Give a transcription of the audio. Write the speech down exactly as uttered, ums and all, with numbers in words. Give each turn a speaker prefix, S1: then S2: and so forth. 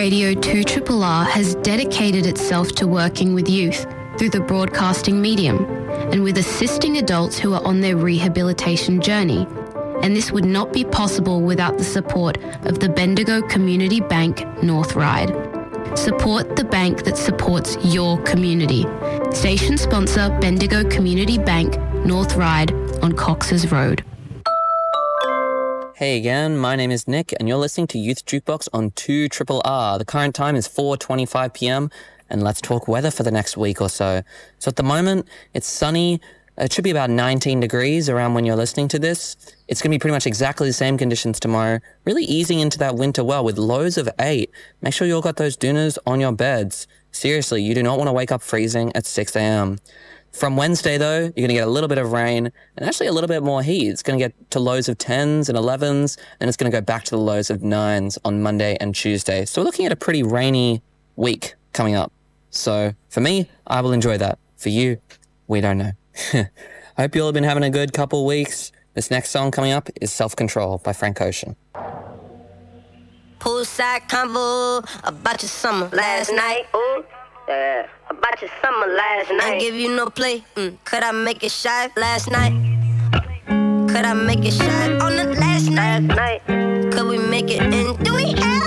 S1: Radio two R R R has dedicated itself to working with youth through the broadcasting medium and with assisting adults who are on their rehabilitation journey. And this would not be possible without the support of the Bendigo Community Bank North Ryde. Support the bank that supports your community. Station sponsor Bendigo Community Bank North Ryde on Cox's Road.
S2: Hey again, my name is Nick and you're listening to Youth Jukebox on two R R R. The current time is four twenty-five p.m. and let's talk weather for the next week or so. So at the moment, it's sunny. It should be about nineteen degrees around when you're listening to this. It's going to be pretty much exactly the same conditions tomorrow, really easing into that winter well with lows of eight. Make sure you all got those doonas on your beds. Seriously, you do not want to wake up freezing at six a.m. From Wednesday, though, you're going to get a little bit of rain and actually a little bit more heat. It's going to get to lows of tens and elevens, and it's going to go back to the lows of nines on Monday and Tuesday. So we're looking at a pretty rainy week coming up. So for me, I will enjoy that. For you, we don't know. I hope you all have been having a good couple weeks. This next song coming up is Self-Control by Frank Ocean.
S3: Poolside convo about your summer last night. Ooh, yeah. About your summer last night. I give you no play. Mm. Could I make it shy last night? Could I make it shy on the last night? Last night. Could we make it in? Do we have